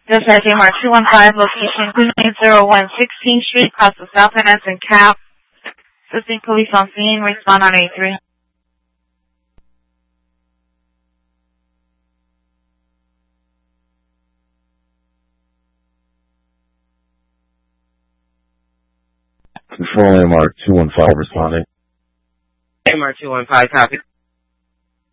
Dispatch AMR 215, location 2901 16th Street, Costa South Hennepin, Cap. Assisting police on scene, respond on 83. Control AMR 215 responding. AMR 215, copy.